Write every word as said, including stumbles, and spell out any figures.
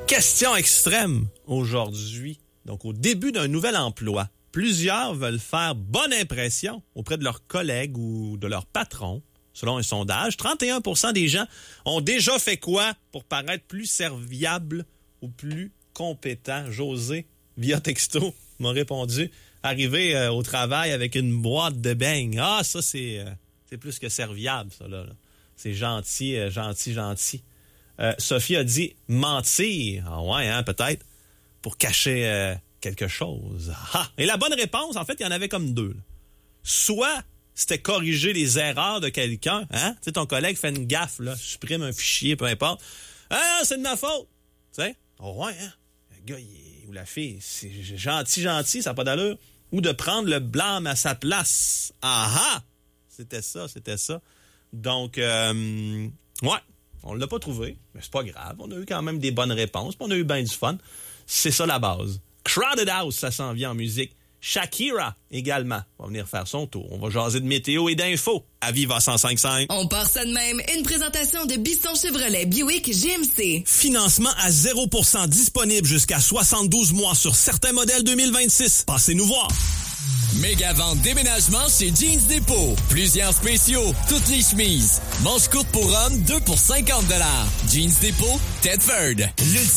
Question extrême aujourd'hui. Donc, au début d'un nouvel emploi, plusieurs veulent faire bonne impression auprès de leurs collègues ou de leurs patrons. Selon un sondage, trente et un pour cent des gens ont déjà fait quoi pour paraître plus serviable ou plus compétent? José, via texto, m'a répondu, arriver euh, au travail avec une boîte de beignes. Ah, ça, c'est, euh, c'est plus que serviable, ça, là. là. C'est gentil, euh, gentil, gentil. Euh, Sophie a dit mentir. Ah ouais, hein, peut-être, pour cacher euh, quelque chose. Ah! Et la bonne réponse, en fait, il y en avait comme deux. Là. Soit c'était corriger les erreurs de quelqu'un. Hein? Tu sais, ton collègue fait une gaffe, là, supprime un fichier, peu importe. Ah, c'est de ma faute. Tu sais? Oh ouais, hein? Le gars, il, ou la fille, c'est gentil, gentil, ça n'a pas d'allure. Ou de prendre le blâme à sa place. Ah ah! C'était ça, c'était ça. Donc, euh, ouais. On ne l'a pas trouvé, mais c'est pas grave. On a eu quand même des bonnes réponses, puis on a eu bien du fun. C'est ça la base. Crowded House, ça s'en vient en musique. Shakira également va venir faire son tour. On va jaser de météo et d'infos à Viva cent cinq virgule cinq. On part ça de même. Une présentation de Bisson Chevrolet Buick G M C. Financement à zéro pour cent disponible jusqu'à soixante-douze mois sur certains modèles deux mille vingt-six. Passez-nous voir. Méga vente déménagement chez Jeans Depot. Plusieurs spéciaux, toutes les chemises. Manches courtes pour hommes, deux pour cinquante dollars. Jeans Depot, Tedford. L'ultime